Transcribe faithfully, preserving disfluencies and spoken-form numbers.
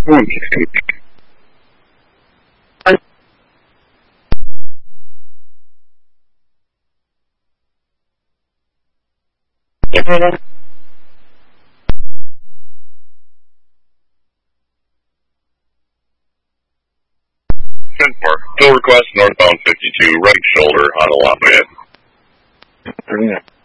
Okay. Yeah. ten four. Full request northbound fifty-two, right shoulder on Lafayette. Bring it.